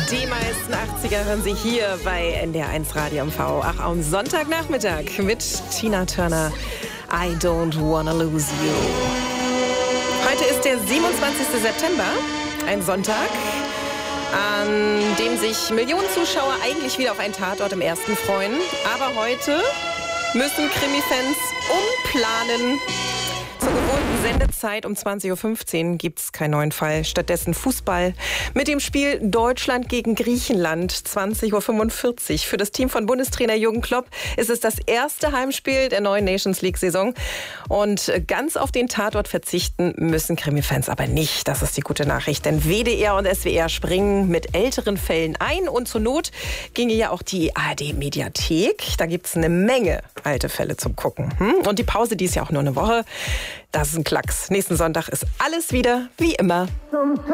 Die meisten 80er hören Sie hier bei NDR1 Radio MV. Ach, am Sonntagnachmittag mit Tina Turner. I don't wanna lose you. Heute ist der 27. September, ein Sonntag, an dem sich Millionen Zuschauer eigentlich wieder auf einen Tatort im Ersten freuen. Aber heute müssen Krimi-Fans umplanen. Zur gewohnten Sendezeit um 20.15 Uhr gibt es keinen neuen Fall. Stattdessen Fußball mit dem Spiel Deutschland gegen Griechenland 20.45 Uhr. Für das Team von Bundestrainer Jürgen Klopp ist es das erste Heimspiel der neuen Nations League-Saison. Und ganz auf den Tatort verzichten müssen Krimi-Fans aber nicht. Das ist die gute Nachricht. Denn WDR und SWR springen mit älteren Fällen ein. Und zur Not ginge ja auch die ARD-Mediathek. Da gibt es eine Menge alte Fälle zum Gucken. Und die Pause, die ist ja auch nur eine Woche. Das ist ein Klacks. Nächsten Sonntag ist alles wieder wie immer.